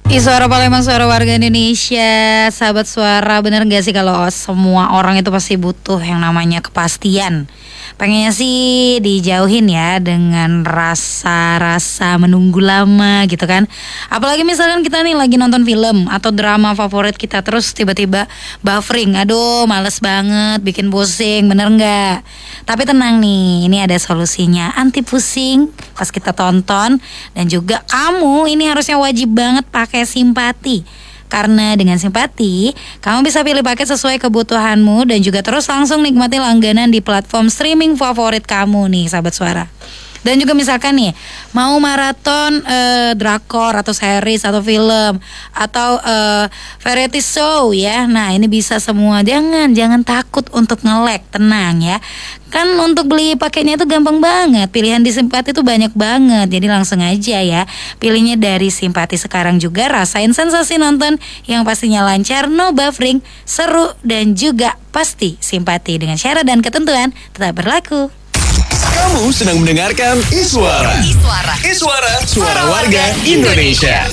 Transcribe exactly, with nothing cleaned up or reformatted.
Suara Palembang, suara warga Indonesia. Sahabat suara, bener gak sih kalau semua orang itu pasti butuh yang namanya kepastian. Pengennya sih dijauhin ya dengan rasa-rasa menunggu lama gitu kan. Apalagi misalkan kita nih lagi nonton film atau drama favorit kita, terus tiba-tiba buffering. Aduh males banget, bikin pusing, bener gak? Tapi tenang nih, ini ada solusinya, anti pusing pas kita tonton. Dan juga kamu ini harusnya wajib banget pakai simpati. Karena dengan simpati, kamu bisa pilih paket sesuai kebutuhanmu dan juga terus langsung nikmati langganan di platform streaming favorit kamu nih, sahabat suara. Dan juga misalkan nih, mau maraton eh, drakor atau series atau film atau eh, variety show ya. Nah, ini bisa semua. Jangan, jangan takut untuk nge-lag, tenang ya. Kan untuk beli paketnya itu gampang banget. Pilihan di Simpati itu banyak banget. Jadi langsung aja ya, pilihnya dari Simpati sekarang juga. Rasain sensasi nonton yang pastinya lancar, no buffering, seru dan juga pasti simpati dengan syarat dan ketentuan tetap berlaku. Kamu sedang mendengarkan Iswara. Iswara. Iswara, suara warga Indonesia.